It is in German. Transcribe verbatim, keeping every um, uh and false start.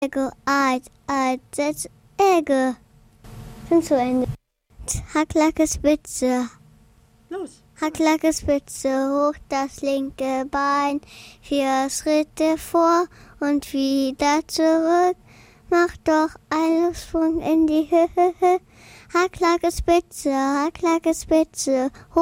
Ego, alt, alt, setz, Ege. Sind zu Ende. Hacklacke Spitze. Los. Hacklacke Spitze, hoch das linke Bein. Vier Schritte vor und wieder zurück. Mach doch einen Sprung in die Höhe. Hacklacke Spitze, Hacklacke Spitze, hoch.